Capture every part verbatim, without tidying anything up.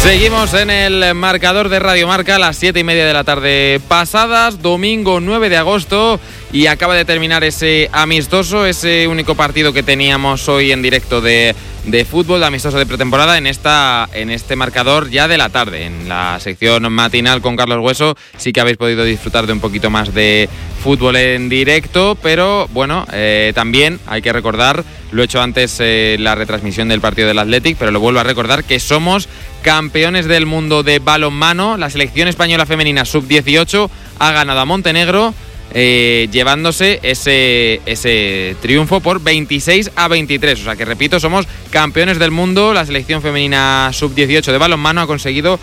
Seguimos en el marcador de Radio Marca a las siete y media de la tarde pasadas, domingo nueve de agosto, y acaba de terminar ese amistoso, ese único partido que teníamos hoy en directo de, de fútbol, de amistoso de pretemporada, en esta en este marcador ya de la tarde. En la sección matinal con Carlos Hueso sí que habéis podido disfrutar de un poquito más de fútbol en directo, pero bueno, eh, también hay que recordar, lo he hecho antes eh, la retransmisión del partido del Athletic, pero lo vuelvo a recordar, que somos campeones del mundo de balonmano. La selección española femenina sub dieciocho ha ganado a Montenegro, eh, llevándose ese, ese triunfo por veintiséis a veintitrés. O sea que, repito, somos campeones del mundo. La selección femenina sub dieciocho de balonmano ha conseguido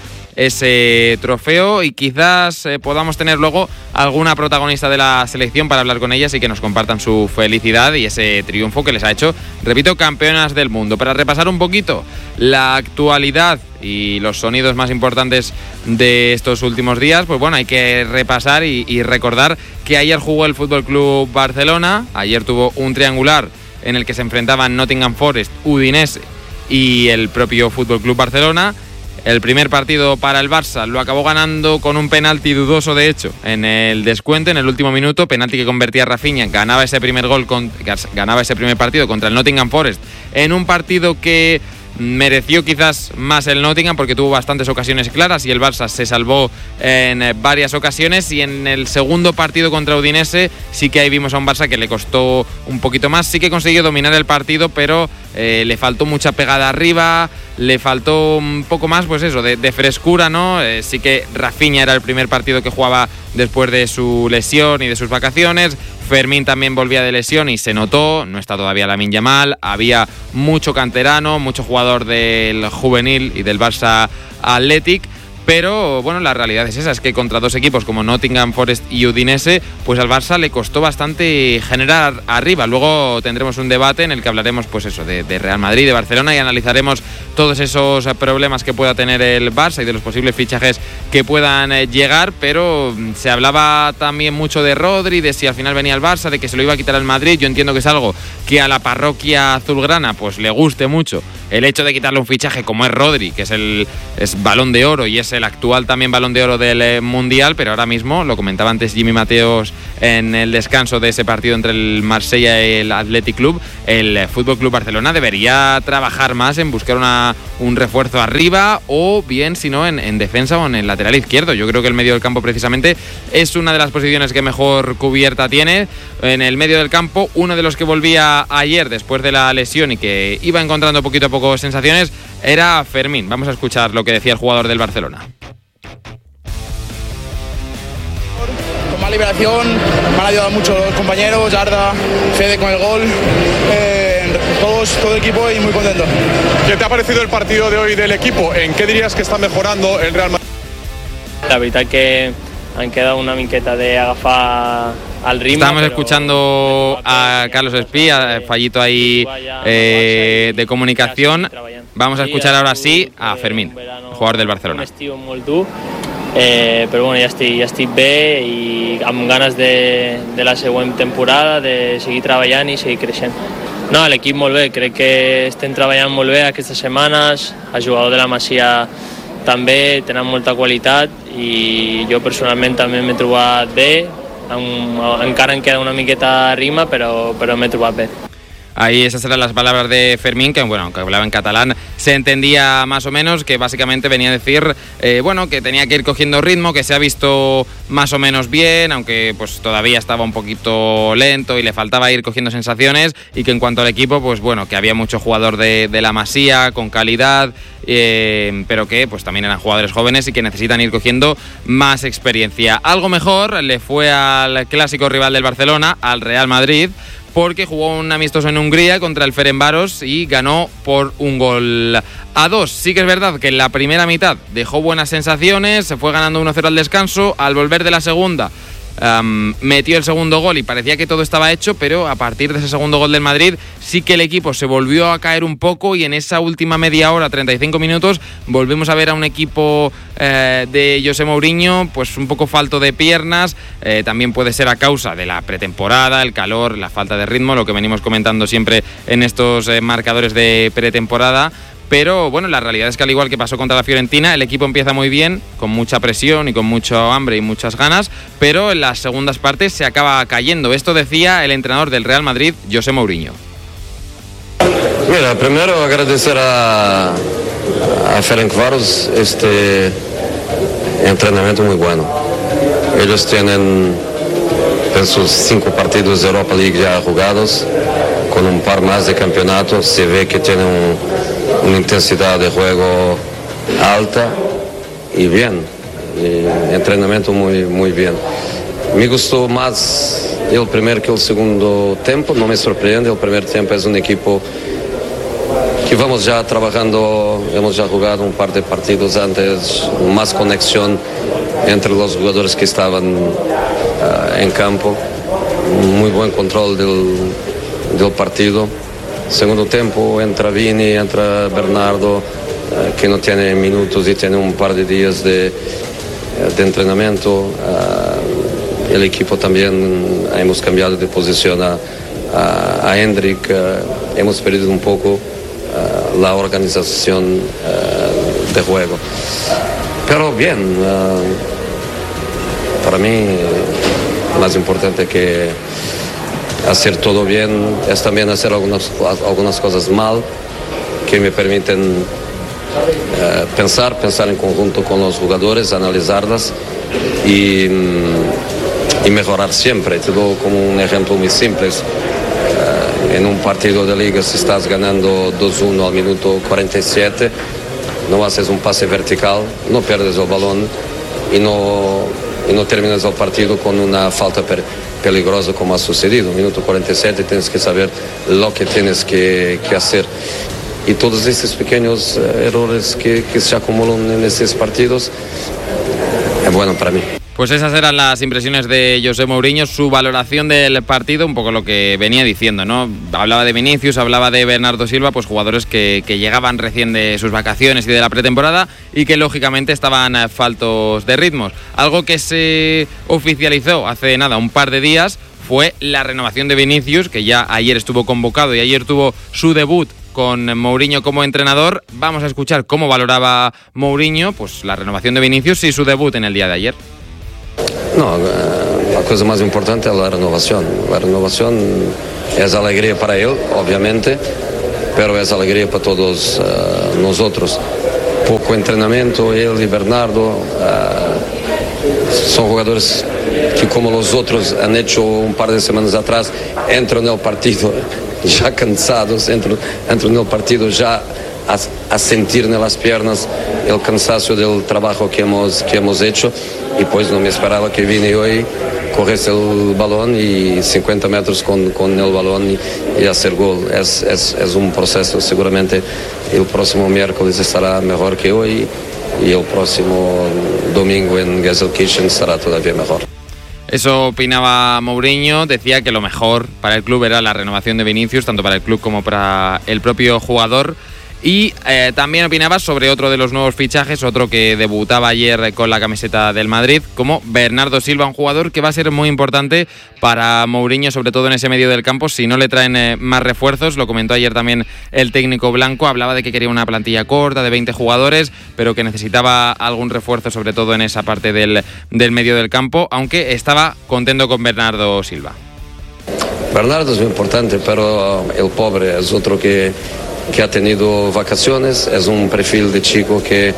ese trofeo, y quizás eh, podamos tener luego alguna protagonista de la selección para hablar con ellas y que nos compartan su felicidad y ese triunfo que les ha hecho, repito, campeonas del mundo. Para repasar un poquito la actualidad y los sonidos más importantes de estos últimos días, pues bueno, hay que repasar y, y recordar que ayer jugó el Fútbol Club Barcelona. Ayer tuvo un triangular en el que se enfrentaban Nottingham Forest, Udinese y el propio Fútbol Club Barcelona. El primer partido para el Barça lo acabó ganando con un penalti dudoso, de hecho, en el descuento, en el último minuto, penalti que convertía Rafinha, ganaba ese primer gol, con, ganaba ese primer partido contra el Nottingham Forest, en un partido que mereció quizás más el Nottingham porque tuvo bastantes ocasiones claras y el Barça se salvó en varias ocasiones. Y en el segundo partido contra Udinese sí que ahí vimos a un Barça que le costó un poquito más, sí que consiguió dominar el partido, pero eh, le faltó mucha pegada arriba, le faltó un poco más, pues eso, de, de frescura, ¿no? Eh, sí que Rafinha era el primer partido que jugaba después de su lesión y de sus vacaciones. Fermín también volvía de lesión y se notó, no está todavía Lamine Yamal, había mucho canterano, mucho jugador del juvenil y del Barça Athletic. Pero bueno, la realidad es esa, es que contra dos equipos como Nottingham Forest y Udinese, pues al Barça le costó bastante generar arriba. Luego tendremos un debate en el que hablaremos, pues eso, de, de Real Madrid, de Barcelona, y analizaremos todos esos problemas que pueda tener el Barça y de los posibles fichajes que puedan llegar. Pero se hablaba también mucho de Rodri, de si al final venía el Barça, de que se lo iba a quitar al Madrid. Yo entiendo que es algo que a la parroquia azulgrana pues le guste mucho el hecho de quitarle un fichaje como es Rodri, que es el es Balón de Oro y es el actual también Balón de Oro del eh, Mundial. Pero ahora mismo, lo comentaba antes Jimmy Mateos en el descanso de ese partido entre el Marsella y el Athletic Club, el eh, Fútbol Club Barcelona debería trabajar más en buscar una, un refuerzo arriba, o bien, si no, en, en defensa o en el lateral izquierdo. Yo creo que el medio del campo precisamente es una de las posiciones que mejor cubierta tiene. En el medio del campo, uno de los que volvía ayer después de la lesión y que iba encontrando poquito a poco sensaciones era Fermín. Vamos a escuchar lo que decía el jugador del Barcelona. Con más liberación, me han ayudado mucho los compañeros, Arda, Fede con el gol, eh, todos, todo el equipo, y muy contento. ¿Qué te ha parecido el partido de hoy del equipo? ¿En qué dirías que está mejorando el Real Madrid? La veritat que han quedado una miqueta de agafar al ritmo. Estamos escuchando a Carlos Espí, a Fallito ahí eh, de comunicación. Vamos a escuchar ahora sí a Fermín, jugador del Barcelona. Eh, però bueno, ja estic, ja estic bé i amb ganes de, de la següent temporada, de seguir treballant i seguir creixent. No, l'equip molt bé, crec que estem treballant molt bé aquestes setmanes, el jugador de la Masia també tenen molta qualitat i jo personalment també m'he trobat bé, encara em queda una miqueta rima, però, però m'he trobat bé. Ahí esas eran las palabras de Fermín, que bueno, aunque hablaba en catalán, se entendía más o menos, que básicamente venía a decir, eh, bueno, que tenía que ir cogiendo ritmo, que se ha visto más o menos bien, aunque pues todavía estaba un poquito lento y le faltaba ir cogiendo sensaciones, y que en cuanto al equipo, pues bueno, que había mucho jugador de, de la Masía, con calidad, eh, pero que pues también eran jugadores jóvenes y que necesitan ir cogiendo más experiencia. Algo mejor le fue al clásico rival del Barcelona, al Real Madrid, porque jugó un amistoso en Hungría contra el Ferencváros y ganó por un gol a dos. Sí que es verdad que en la primera mitad dejó buenas sensaciones, se fue ganando uno cero al descanso. Al volver de la segunda, Um, metió el segundo gol y parecía que todo estaba hecho, pero a partir de ese segundo gol del Madrid sí que el equipo se volvió a caer un poco, y en esa última media hora, treinta y cinco minutos, volvemos a ver a un equipo eh, de José Mourinho pues un poco falto de piernas. Eh, también puede ser a causa de la pretemporada, el calor, la falta de ritmo, lo que venimos comentando siempre en estos eh, marcadores de pretemporada. pero bueno, la realidad es que al igual que pasó contra la Fiorentina, el equipo empieza muy bien, con mucha presión y con mucho hambre y muchas ganas, pero en las segundas partes se acaba cayendo. Esto decía el entrenador del Real Madrid, José Mourinho. Mira, primero agradecer a, a Ferencváros este entrenamiento muy bueno. Ellos tienen sus cinco partidos de Europa League ya jugados, con un par más de campeonatos. Se ve que tienen un, una intensidad de juego alta y bien, y entrenamiento muy, muy bien. Me gustó más el primer que el segundo tiempo, no me sorprende. El primer tiempo es un equipo que vamos ya trabajando, hemos ya jugado un par de partidos antes, más conexión entre los jugadores que estaban uh, en campo, muy buen control del, del partido. Segundo tiempo entra Vini, entra Bernardo, uh, que no tiene minutos y tiene un par de días de, de entrenamiento. Uh, el equipo también hemos cambiado de posición a, a, a Hendrik, uh, hemos perdido un poco Uh, la organización uh, de juego, pero bien, uh, para mí más importante que hacer todo bien es también hacer algunas, algunas cosas mal que me permiten uh, pensar, pensar en conjunto con los jugadores, analizarlas y, y mejorar siempre. Te doy como un ejemplo muy simple. En un partido de liga, si estás ganando dos uno al minuto cuarenta y siete, no haces un pase vertical, no pierdes el balón y no, y no terminas el partido con una falta per, peligrosa como ha sucedido. Minuto cuarenta y siete tienes que saber lo que tienes que, que hacer. Y todos estos pequeños uh, errores que, que se acumulan en estos partidos es bueno para mí. Pues esas eran las impresiones de José Mourinho, su valoración del partido, un poco lo que venía diciendo, ¿no? Hablaba de Vinicius, hablaba de Bernardo Silva, pues jugadores que, que llegaban recién de sus vacaciones y de la pretemporada y que lógicamente estaban faltos de ritmos. Algo que se oficializó hace nada, un par de días, fue la renovación de Vinicius, que ya ayer estuvo convocado y ayer tuvo su debut con Mourinho como entrenador. Vamos a escuchar cómo valoraba Mourinho pues la renovación de Vinicius y su debut en el día de ayer. No, la cosa más importante es la renovación. La renovación es alegría para él, obviamente, pero es alegría para todos uh, nosotros. Poco entrenamiento, él y Bernardo uh, son jugadores que, como los otros han hecho un par de semanas atrás, entran en el partido ya cansados, entran, entran en el partido ya a, a sentir en las piernas el cansancio del trabajo que hemos, que hemos hecho. Y pues no me esperaba que vine hoy, cogiese el balón y cincuenta metros con, con el balón y, y hacer gol. Es, es, es un proceso, seguramente el próximo miércoles estará mejor que hoy y el próximo domingo en Gelsenkirchen estará todavía mejor. Eso opinaba Mourinho, decía que lo mejor para el club era la renovación de Vinicius, tanto para el club como para el propio jugador. Y eh, también opinaba sobre otro de los nuevos fichajes, otro que debutaba ayer con la camiseta del Madrid, como Bernardo Silva, un jugador que va a ser muy importante para Mourinho, sobre todo en ese medio del campo, si no le traen eh, más refuerzos. Lo comentó ayer también el técnico blanco, hablaba de que quería una plantilla corta de veinte jugadores, pero que necesitaba algún refuerzo, sobre todo en esa parte del, del medio del campo, aunque estaba contento con Bernardo Silva. Bernardo es muy importante, pero el pobre es otro que... que ha tenido vacaciones, es un perfil de chico que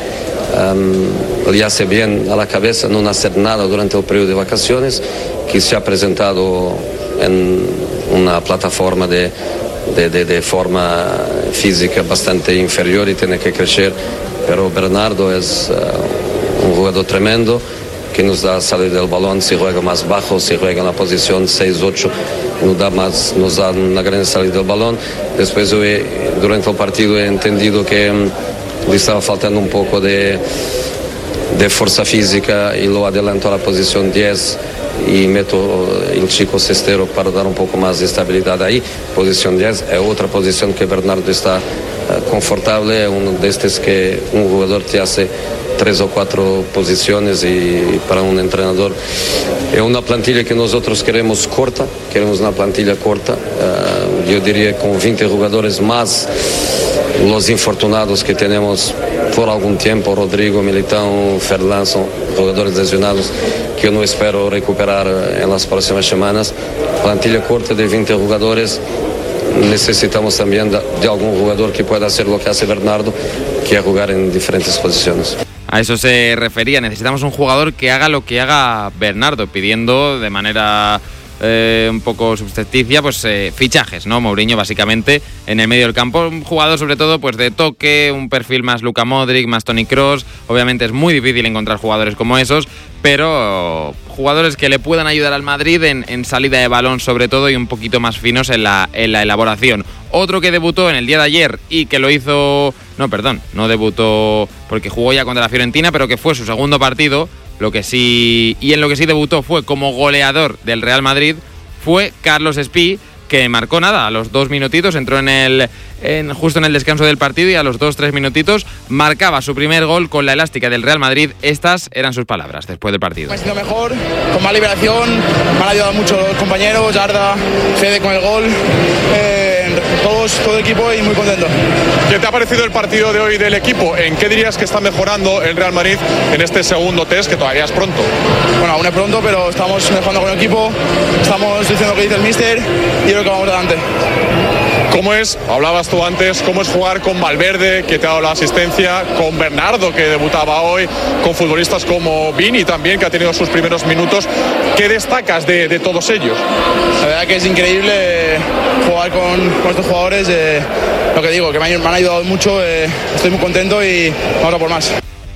um, le hace bien a la cabeza no hacer nada durante el periodo de vacaciones, que se ha presentado en una plataforma de, de, de, de forma física bastante inferior y tiene que crecer, pero Bernardo es uh, un jugador tremendo que nos da salida del balón, si juega más bajo, si juega en la posición seis ocho, nos da, más, nos da una gran salida del balón. Después yo he, durante el partido he entendido que um, le estaba faltando un poco de, de fuerza física y lo adelanto a la posición diez y meto el chico cestero para dar un poco más de estabilidad ahí. Posición diez es otra posición que Bernardo está uh, confortable, uno de estos que un jugador te hace tres o cuatro posiciones y para un entrenador es una plantilla que nosotros queremos corta, queremos una plantilla corta, uh, yo diría con veinte jugadores más, los infortunados que tenemos por algún tiempo, Rodrigo, Militão, Ferland, son jugadores lesionados que yo no espero recuperar en las próximas semanas. Plantilla corta de veinte jugadores, necesitamos también de, de algún jugador que pueda hacer lo que hace Bernardo, que es jugar en diferentes posiciones. A eso se refería, necesitamos un jugador que haga lo que haga Bernardo, pidiendo de manera eh, un poco subjeticia pues eh, fichajes, ¿no? Mourinho básicamente en el medio del campo, un jugador sobre todo pues de toque, un perfil más Luka Modric, más Toni Kroos. Obviamente es muy difícil encontrar jugadores como esos, pero jugadores que le puedan ayudar al Madrid en, en salida de balón sobre todo y un poquito más finos en la, en la elaboración. Otro que debutó en el día de ayer y que lo hizo... No, perdón, no debutó porque jugó ya contra la Fiorentina, pero que fue su segundo partido, lo que sí... Y en lo que sí debutó fue como goleador del Real Madrid, fue Carlos Espí, que marcó nada, a los dos minutitos, entró en el en, justo en el descanso del partido y a los dos, tres minutitos marcaba su primer gol con la elástica del Real Madrid. Estas eran sus palabras después del partido. Me he sentido mejor, con más liberación, me han ayudado mucho los compañeros, Arda, Fede con el gol, eh, todos, todo el equipo y muy contento. ¿Qué te ha parecido el partido de hoy del equipo? ¿En qué dirías que está mejorando el Real Madrid en este segundo test, que todavía es pronto? Bueno, aún es pronto, pero estamos mejorando con el equipo, estamos diciendo lo que dice el míster y creo que vamos adelante. ¿Cómo es, hablabas tú antes, cómo es jugar con Valverde, que te ha dado la asistencia, con Bernardo, que debutaba hoy, con futbolistas como Vini también, que ha tenido sus primeros minutos? ¿Qué destacas de, de todos ellos? La verdad que es increíble jugar con, con estos jugadores, eh, lo que digo, que me han, me han ayudado mucho, eh, estoy muy contento y vamos a por más.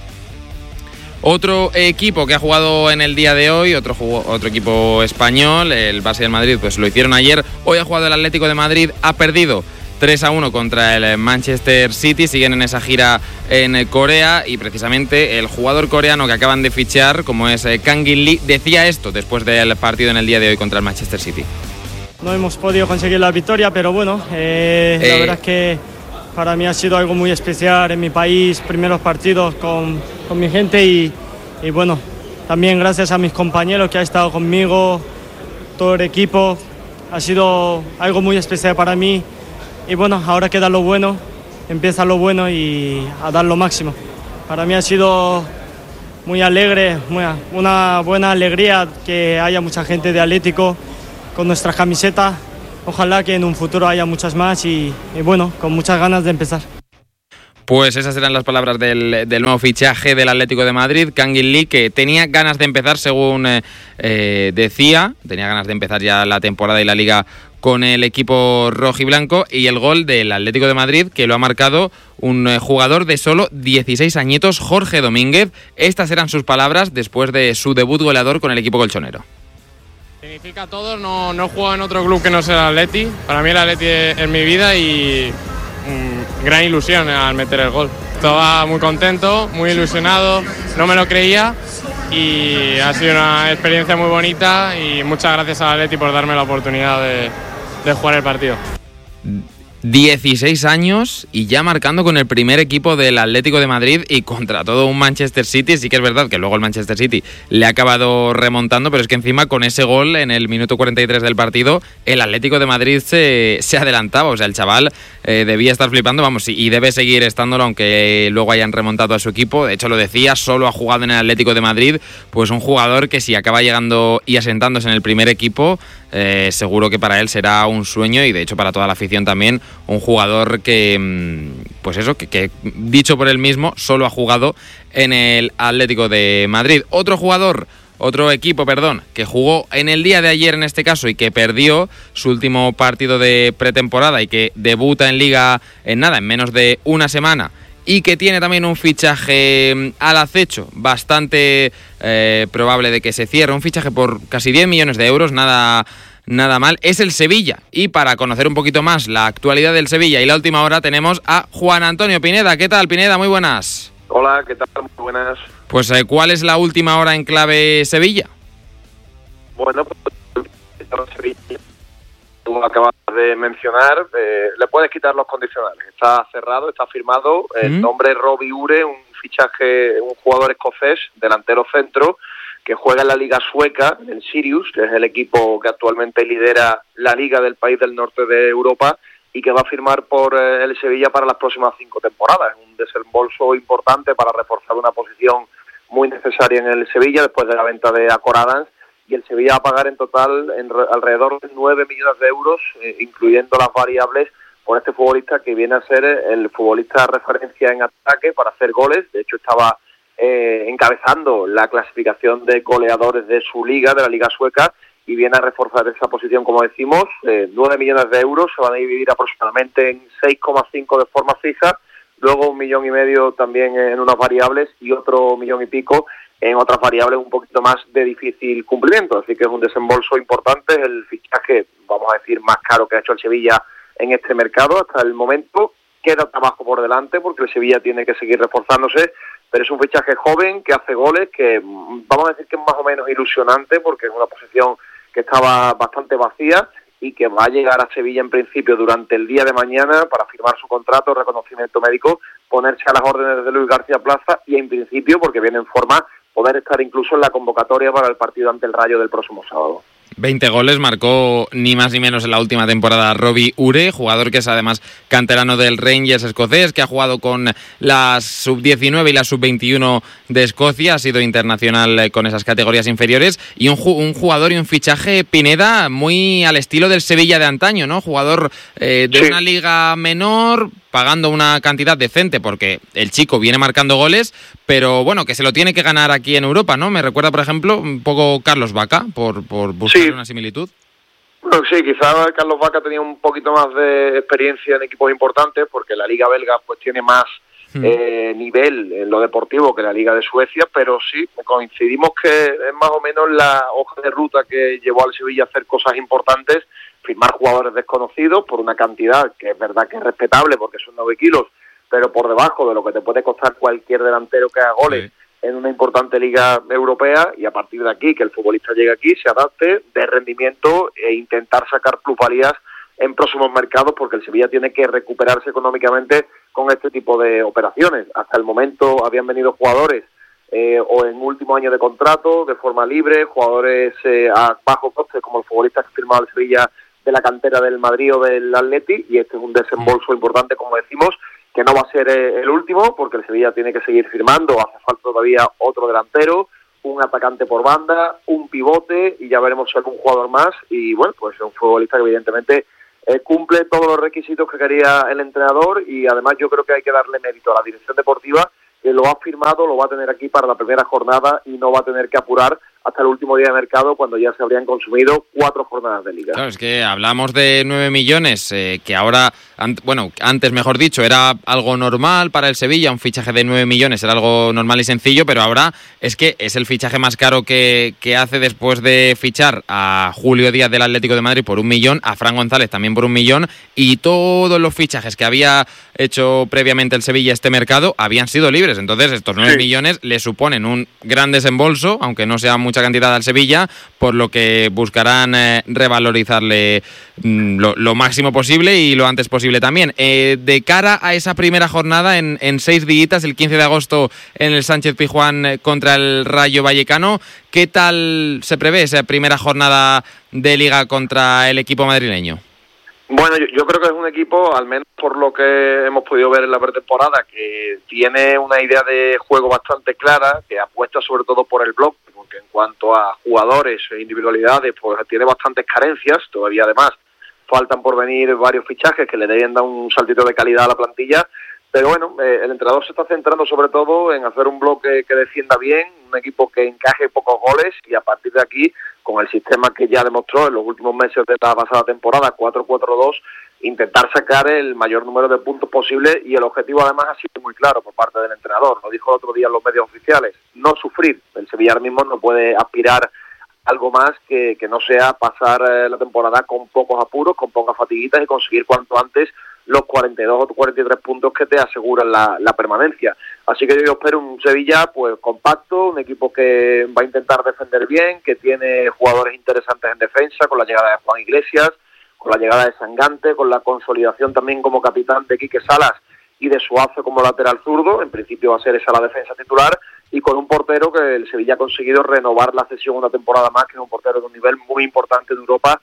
Otro equipo que ha jugado en el día de hoy, otro, jugó, otro equipo español, el Barça del Madrid, pues lo hicieron ayer. Hoy ha jugado el Atlético de Madrid, ha perdido tres a uno contra el Manchester City, siguen en esa gira en Corea y precisamente el jugador coreano que acaban de fichar, como es Kang In Lee, decía esto después del partido en el día de hoy contra el Manchester City. No hemos podido conseguir la victoria, pero bueno, eh, eh. la verdad es que para mí ha sido algo muy especial en mi país, primeros partidos con, con mi gente y, y bueno, también gracias a mis compañeros que han estado conmigo, todo el equipo, ha sido algo muy especial para mí y bueno, ahora queda lo bueno, empieza lo bueno y a dar lo máximo. Para mí ha sido muy alegre, muy, una buena alegría que haya mucha gente de Atlético con nuestras camisetas. Ojalá que en un futuro haya muchas más y, y bueno, con muchas ganas de empezar. Pues esas eran las palabras del, del nuevo fichaje del Atlético de Madrid, Kang In Lee, que tenía ganas de empezar, según eh, eh, decía, tenía ganas de empezar ya la temporada y la liga con el equipo rojiblanco, y el gol del Atlético de Madrid que lo ha marcado un eh, jugador de solo dieciséis añitos, Jorge Domínguez. Estas eran sus palabras después de su debut goleador con el equipo colchonero. Significa todo, no, no he jugado en otro club que no sea el Atleti. Para mí el Atleti es, es mi vida y mmm, gran ilusión al meter el gol. Estaba muy contento, muy ilusionado, no me lo creía y ha sido una experiencia muy bonita y muchas gracias al Atleti por darme la oportunidad de, de jugar el partido. dieciséis años y ya marcando con el primer equipo del Atlético de Madrid y contra todo un Manchester City. Sí que es verdad que luego el Manchester City le ha acabado remontando, pero es que encima con ese gol en el minuto cuarenta y tres del partido el Atlético de Madrid se, se adelantaba. O sea, el chaval eh, debía estar flipando, vamos, y, y debe seguir estándolo aunque luego hayan remontado a su equipo. De hecho, lo decía, solo ha jugado en el Atlético de Madrid, pues un jugador que si acaba llegando y asentándose en el primer equipo, eh, seguro que para él será un sueño y de hecho para toda la afición también. Un jugador que, pues eso, que, que dicho por él mismo, solo ha jugado en el Atlético de Madrid. Otro jugador, otro equipo, perdón, que jugó en el día de ayer en este caso y que perdió su último partido de pretemporada y que debuta en Liga en nada, en menos de una semana, y que tiene también un fichaje al acecho bastante eh, probable de que se cierre, un fichaje por casi diez millones de euros, nada... Nada mal, es el Sevilla. Y para conocer un poquito más la actualidad del Sevilla y la última hora tenemos a Juan Antonio Pineda. ¿Qué tal, Pineda? Muy buenas. Hola, ¿qué tal? Muy buenas. Pues, eh, ¿cuál es la última hora en clave Sevilla? Bueno, pues Sevilla, tú acabas de mencionar, eh, le puedes quitar los condicionales. Está cerrado, está firmado. El ¿Mm? nombre es Robbie Ure, un fichaje, un jugador escocés, delantero centro, que juega en la liga sueca, en Sirius, que es el equipo que actualmente lidera la liga del país del norte de Europa, y que va a firmar por eh, el Sevilla para las próximas cinco temporadas. Es un desembolso importante para reforzar una posición muy necesaria en el Sevilla después de la venta de Acor Adams, y el Sevilla va a pagar en total en re, alrededor de nueve millones de euros, eh, incluyendo las variables, por este futbolista que viene a ser el futbolista referencia en ataque para hacer goles. De hecho, estaba eh, encabezando la clasificación de goleadores de su liga, de la liga sueca, y viene a reforzar esa posición, como decimos. eh, nueve millones de euros se van a dividir aproximadamente en seis coma cinco de forma fija, luego un millón y medio también en unas variables y otro millón y pico en otras variables un poquito más de difícil cumplimiento. Así que es un desembolso importante, es el fichaje, vamos a decir, más caro que ha hecho el Sevilla en este mercado hasta el momento. Queda trabajo por delante porque el Sevilla tiene que seguir reforzándose, pero es un fichaje joven que hace goles, que vamos a decir que es más o menos ilusionante porque es una posición que estaba bastante vacía y que va a llegar a Sevilla en principio durante el día de mañana para firmar su contrato, reconocimiento médico, ponerse a las órdenes de Luis García Plaza y en principio, porque viene en forma, poder estar incluso en la convocatoria para el partido ante el Rayo del próximo sábado. veinte goles marcó ni más ni menos en la última temporada Robbie Ure, jugador que es además canterano del Rangers escocés, que ha jugado con la sub diecinueve y la sub veintiuno de Escocia, ha sido internacional con esas categorías inferiores, y un, un jugador y un fichaje, Pineda, muy al estilo del Sevilla de antaño, ¿no? Jugador eh, de sí. una liga menor, pagando una cantidad decente, porque el chico viene marcando goles, pero bueno, que se lo tiene que ganar aquí en Europa, ¿no? Me recuerda, por ejemplo, un poco Carlos Vaca, por, por buscar sí. una similitud. Bueno, sí, quizás Carlos Vaca tenía un poquito más de experiencia en equipos importantes, porque la liga belga pues tiene más hmm. eh, nivel en lo deportivo que la liga de Suecia, pero sí, coincidimos que es más o menos la hoja de ruta que llevó al Sevilla a hacer cosas importantes, firmar jugadores desconocidos por una cantidad que es verdad que es respetable porque son nueve kilos, pero por debajo de lo que te puede costar cualquier delantero que haga goles sí. en una importante liga europea, y a partir de aquí, que el futbolista llegue aquí, se adapte, de rendimiento e intentar sacar plusvalías en próximos mercados, porque el Sevilla tiene que recuperarse económicamente con este tipo de operaciones. Hasta el momento habían venido jugadores eh, o en último año de contrato, de forma libre, jugadores eh, a bajo coste, como el futbolista que ha firmado el Sevilla de la cantera del Madrid o del Atleti, y este es un desembolso importante, como decimos, que no va a ser eh, el último, porque el Sevilla tiene que seguir firmando, hace falta todavía otro delantero, un atacante por banda, un pivote, y ya veremos si algún jugador más, y bueno, pues es un futbolista que evidentemente eh, cumple todos los requisitos que quería el entrenador, y además yo creo que hay que darle mérito a la dirección deportiva, que lo ha firmado, lo va a tener aquí para la primera jornada y no va a tener que apurar hasta el último día de mercado, cuando ya se habrían consumido cuatro jornadas de liga. Claro, es que hablamos de nueve millones, eh, que ahora, an- bueno, antes mejor dicho, era algo normal para el Sevilla, un fichaje de nueve millones era algo normal y sencillo, pero ahora es que es el fichaje más caro que, que hace después de fichar a Julio Díaz del Atlético de Madrid por un millón, a Fran González también por un millón, y todos los fichajes que había hecho previamente el Sevilla este mercado habían sido libres. Entonces estos nueve sí. millones le suponen un gran desembolso, aunque no sea mucha cantidad al Sevilla, por lo que buscarán eh, revalorizarle mm, lo, lo máximo posible y lo antes posible también. Eh, de cara a esa primera jornada en, en seis días, el quince de agosto en el Sánchez Pizjuán eh, contra el Rayo Vallecano, ¿qué tal se prevé esa primera jornada de Liga contra el equipo madrileño? Bueno, yo, yo creo que es un equipo, al menos por lo que hemos podido ver en la pretemporada, que tiene una idea de juego bastante clara, que apuesta sobre todo por el bloque, porque en cuanto a jugadores e individualidades, pues tiene bastantes carencias, todavía además faltan por venir varios fichajes que le deben dar un saltito de calidad a la plantilla, pero bueno, eh, el entrenador se está centrando sobre todo en hacer un bloque que defienda bien, un equipo que encaje pocos goles, y a partir de aquí, con el sistema que ya demostró en los últimos meses de la pasada temporada, cuatro cuatro dos, intentar sacar el mayor número de puntos posible, y el objetivo además ha sido muy claro por parte del entrenador, lo dijo el otro día en los medios oficiales, no sufrir. El Sevilla ahora mismo no puede aspirar algo más que, que no sea pasar eh, la temporada con pocos apuros, con pocas fatiguitas, y conseguir cuanto antes los cuarenta y dos o cuarenta y tres puntos que te aseguran la, la permanencia. Así que yo espero un Sevilla pues compacto, un equipo que va a intentar defender bien, que tiene jugadores interesantes en defensa, con la llegada de Juan Iglesias, con la llegada de Sangante, con la consolidación también como capitán de Quique Salas y de Suazo como lateral zurdo. En principio va a ser esa la defensa titular, y con un portero que el Sevilla ha conseguido renovar la cesión una temporada más, que es un portero de un nivel muy importante de Europa,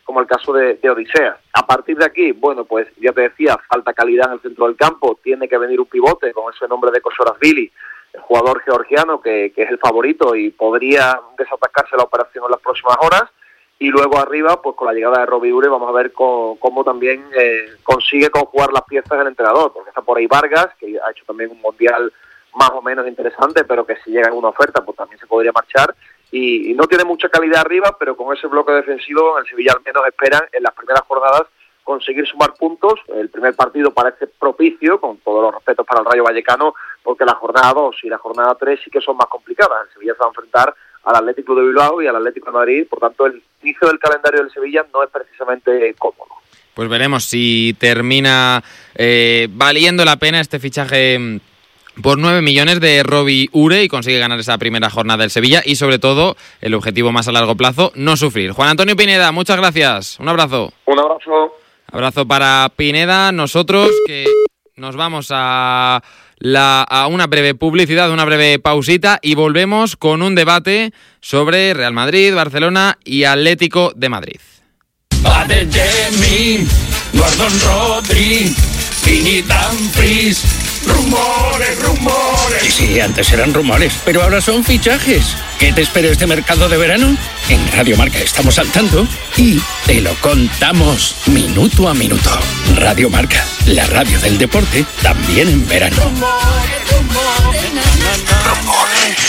como el caso de, de Odisea. A partir de aquí, bueno, pues ya te decía, falta calidad en el centro del campo, tiene que venir un pivote con ese nombre de Koshorashvili, el jugador georgiano que, que es el favorito y podría desatacarse la operación en las próximas horas. Y luego arriba, pues con la llegada de Robbie Ure, vamos a ver cómo, cómo también eh, consigue conjugar las piezas del entrenador, porque está por ahí Vargas, que ha hecho también un mundial más o menos interesante, pero que si llega alguna oferta, pues también se podría marchar. Y, y no tiene mucha calidad arriba, pero con ese bloque defensivo en el Sevilla al menos esperan en las primeras jornadas conseguir sumar puntos. El primer partido parece propicio, con todos los respetos para el Rayo Vallecano, porque la jornada dos y la jornada tres sí que son más complicadas. El Sevilla se va a enfrentar al Atlético de Bilbao y al Atlético de Madrid, por tanto el inicio del calendario del Sevilla no es precisamente cómodo. Pues veremos si termina eh, valiendo la pena este fichaje por nueve millones de Robbie Ure y consigue ganar esa primera jornada del Sevilla y sobre todo el objetivo más a largo plazo, no sufrir. Juan Antonio Pineda, muchas gracias, un abrazo. Un abrazo. Abrazo para Pineda, nosotros que nos vamos a... La, a una breve publicidad, una breve pausita y volvemos con un debate sobre Real Madrid, Barcelona y Atlético de Madrid. Adeyemi, Gordon Rodri, Vini Dumfries. Rumores, rumores. Sí, sí, antes eran rumores, pero ahora son fichajes. ¿Qué te espera este mercado de verano? En Radio Marca estamos al tanto y te lo contamos minuto a minuto. Radio Marca, la radio del deporte, también en verano. Rumores, rumores, rumores.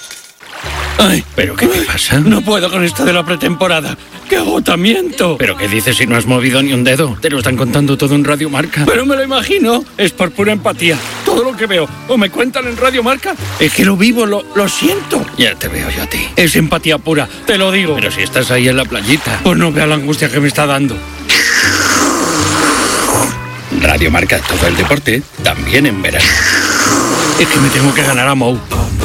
Ay, ¿pero qué te pasa? No puedo con esto de la pretemporada. ¡Qué agotamiento! ¿Pero qué dices si no has movido ni un dedo? Te lo están contando todo en Radio Marca. Pero me lo imagino. Es por pura empatía. Todo lo que veo o me cuentan en Radio Marca es que lo vivo, lo, lo siento. Ya te veo yo a ti. Es empatía pura, te lo digo. Pero si estás ahí en la playita, pues no vea la angustia que me está dando. Radio Marca, todo el deporte, también en verano. Es que me tengo que ganar a Mou.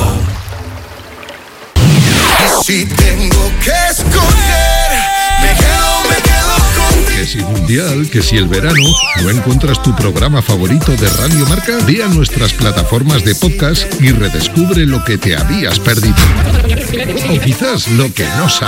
Si tengo que escoger, me quedo, me quedo contigo. Que si mundial, que si el verano, ¿no encuentras tu programa favorito de Radio Marca? Ve a nuestras plataformas de podcast y redescubre lo que te habías perdido. O quizás lo que no sabes.